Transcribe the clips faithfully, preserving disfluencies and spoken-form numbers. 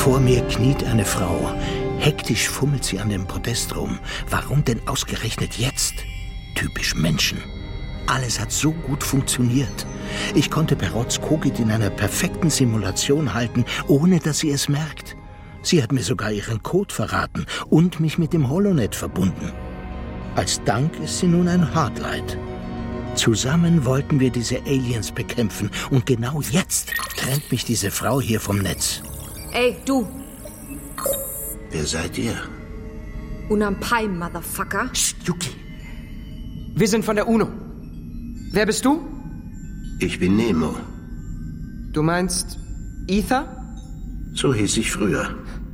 Vor mir kniet eine Frau. Hektisch fummelt sie an dem Podest rum. Warum denn ausgerechnet jetzt? Typisch Menschen. Alles hat so gut funktioniert. Ich konnte Perots Kogit in einer perfekten Simulation halten, ohne dass sie es merkt. Sie hat mir sogar ihren Code verraten und mich mit dem Holonet verbunden. Als Dank ist sie nun ein Hardlight. Zusammen wollten wir diese Aliens bekämpfen und genau jetzt trennt mich diese Frau hier vom Netz. Ey, du! Wer seid ihr? Unampai, Motherfucker. Psst, Yuki. Wir sind von der UNO. Wer bist du? Ich bin Nemo. Du meinst Ether? So hieß ich früher.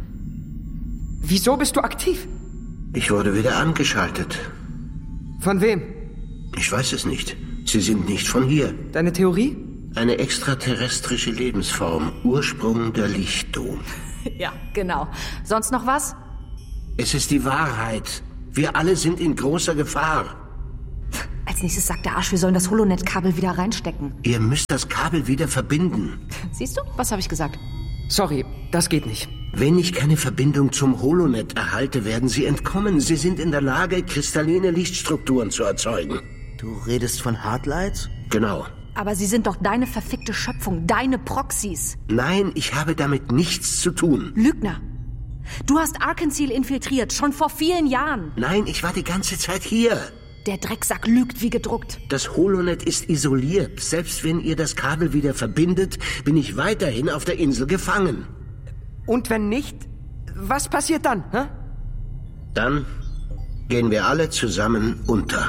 Wieso bist du aktiv? Ich wurde wieder angeschaltet. Von wem? Ich weiß es nicht. Sie sind nicht von hier. Deine Theorie? Eine extraterrestrische Lebensform. Ursprung der Lichtung. Ja, genau. Sonst noch was? Es ist die Wahrheit. Wir alle sind in großer Gefahr. Als nächstes sagt der Arsch, wir sollen das Holonet-Kabel wieder reinstecken. Ihr müsst das Kabel wieder verbinden. Siehst du? Was habe ich gesagt? Sorry, das geht nicht. Wenn ich keine Verbindung zum Holonet erhalte, werden Sie entkommen. Sie sind in der Lage, kristalline Lichtstrukturen zu erzeugen. Du redest von Hardlights? Genau. Aber sie sind doch deine verfickte Schöpfung, deine Proxys. Nein, ich habe damit nichts zu tun. Lügner. Du hast Arkansas infiltriert, schon vor vielen Jahren. Nein, ich war die ganze Zeit hier. Der Drecksack lügt wie gedruckt. Das Holonet ist isoliert. Selbst wenn ihr das Kabel wieder verbindet, bin ich weiterhin auf der Insel gefangen. Und wenn nicht, was passiert dann? Hä? Dann gehen wir alle zusammen unter.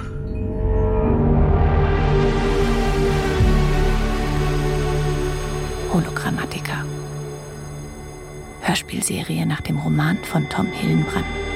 Hologrammatiker. Hörspielserie nach dem Roman von Tom Hillenbrand.